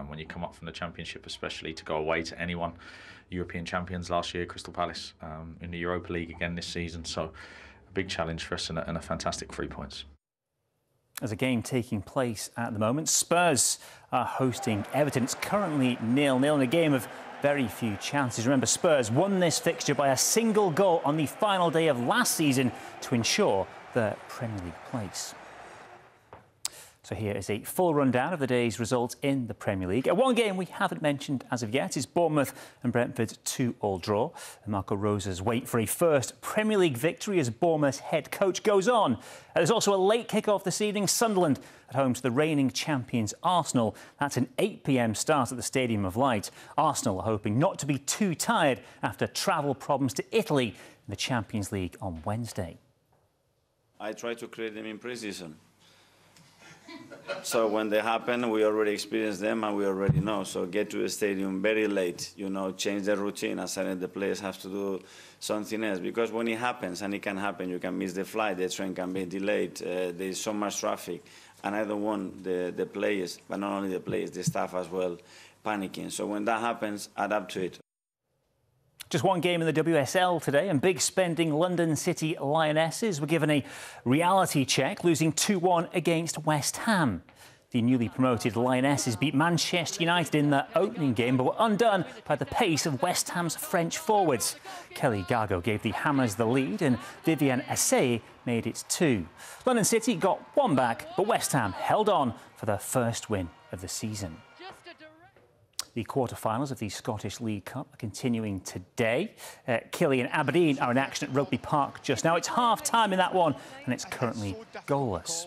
when you come up from the Championship, especially to go away to anyone. European champions last year, Crystal Palace, in the Europa League again this season. So a big challenge for us and a fantastic 3 points. There's a game taking place at the moment. Spurs are hosting Everton. It's currently 0-0 in a game of very few chances. Remember, Spurs won this fixture by a single goal on the final day of last season to ensure their Premier League place. So here is a full rundown of the day's results in the Premier League. One game we haven't mentioned as of yet is Bournemouth and Brentford's 2-2 draw. And Marco Rosa's wait for a first Premier League victory as Bournemouth's head coach goes on. There's also a late kick-off this evening. Sunderland at home to the reigning champions Arsenal. That's an 8 p.m. start at the Stadium of Light. Arsenal are hoping not to be too tired after travel problems to Italy in the Champions League on Wednesday. I try to create them in pre-season. So when they happen, we already experienced them and we already know. So get to the stadium very late, you know, change the routine. And suddenly the players have to do something else. Because when it happens, and it can happen, you can miss the flight, the train can be delayed, there's so much traffic. And I don't want the players, but not only the players, the staff as well, panicking. So when that happens, adapt to it. Just one game in the WSL today, and big spending London City Lionesses were given a reality check, losing 2-1 against West Ham. The newly promoted Lionesses beat Manchester United in their opening game, but were undone by the pace of West Ham's French forwards. Kelly Gargo gave the Hammers the lead, and Viviane Assay made it 2. London City got one back, but West Ham held on for their first win of the season. The quarter-finals of the Scottish League Cup are continuing today. Killie and Aberdeen are in action at Rugby Park just now. It's half-time in that one, and it's currently goalless.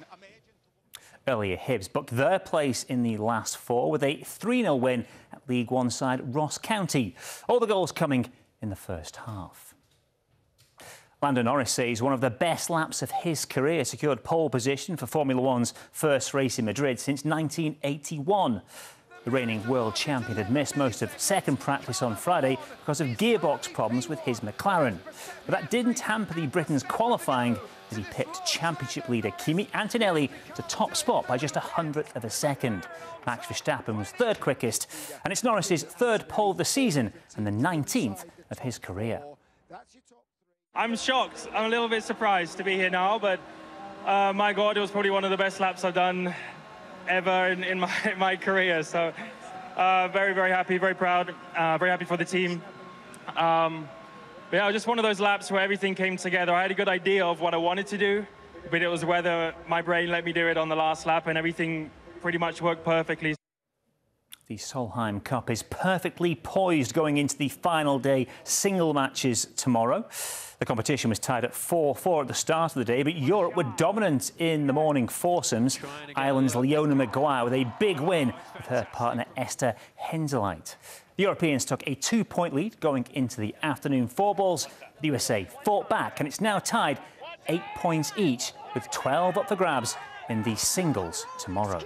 Earlier, Hibs booked their place in the last four with a 3-0 win at League One side Ross County. All the goals coming in the first half. Lando Norris says one of the best laps of his career, secured pole position for Formula One's first race in Madrid since 1981. The reigning world champion had missed most of second practice on Friday because of gearbox problems with his McLaren. But that didn't hamper the Britain's qualifying as he pipped championship leader Kimi Antonelli to top spot by just 100th of a second. Max Verstappen was third quickest, and it's Norris's third pole of the season and the 19th of his career. I'm shocked. I'm a little bit surprised to be here now, but my God, it was probably one of the best laps I've done ever in my career. So very, very happy, very proud, very happy for the team. But yeah, just one of those laps where everything came together. I had a good idea of what I wanted to do, but it was whether my brain let me do it on the last lap, and everything pretty much worked perfectly. The Solheim Cup is perfectly poised going into the final day single matches tomorrow. The competition was tied at 4-4 at the start of the day, but Europe were dominant in the morning foursomes. Ireland's Leona Maguire with a big win with her partner Esther Henseleit. The Europeans took a 2-point lead going into the afternoon fourballs. The USA fought back, and it's now tied 8 points each, with 12 up for grabs in the singles tomorrow.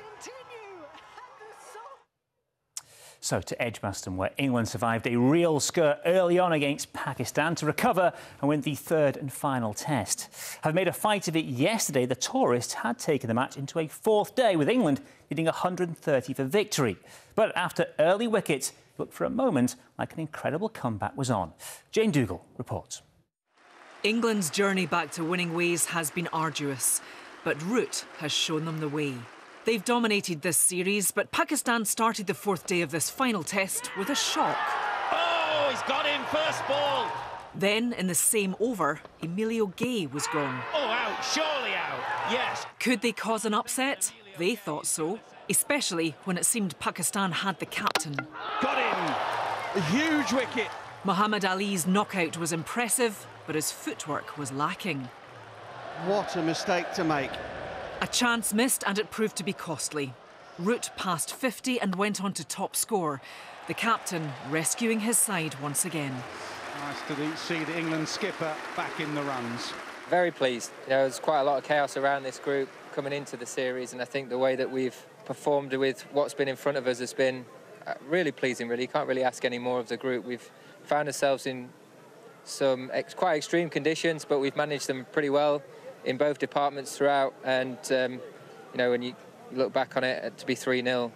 So to Edgbaston, where England survived a real scare early on against Pakistan to recover and win the third and final test. Having made a fight of it yesterday, the tourists had taken the match into a fourth day, with England needing 130 for victory. But after early wickets, it looked for a moment like an incredible comeback was on. Jane Dougal reports. England's journey back to winning ways has been arduous, but Root has shown them the way. They've dominated this series, but Pakistan started the fourth day of this final test with a shock. Oh, he's got him, first ball. Then, in the same over, Emilio Gay was gone. Oh, out, surely out, yes. Could they cause an upset? They thought so, especially when it seemed Pakistan had the captain. Got him, a huge wicket. Muhammad Ali's knockout was impressive, but his footwork was lacking. What a mistake to make. A chance missed, and it proved to be costly. Root passed 50 and went on to top score. The captain rescuing his side once again. Nice to see the England skipper back in the runs. Very pleased. There's quite a lot of chaos around this group coming into the series, and I think the way that we've performed with what's been in front of us has been really pleasing, really. You can't really ask any more of the group. We've found ourselves in some quite extreme conditions, but we've managed them pretty well in both departments throughout, and you know, when you look back on it, to be 3-0